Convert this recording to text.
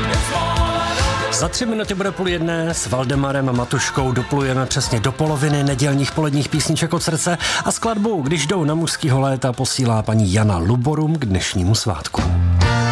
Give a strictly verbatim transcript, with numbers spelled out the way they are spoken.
Za tři minuty bude půl jedné, s Valdemarem Matuškou doplujeme přesně do poloviny nedělních poledních písniček od srdce a skladbu Když jdou na mužskýho léta posílá paní Jana Luborum k dnešnímu svátku.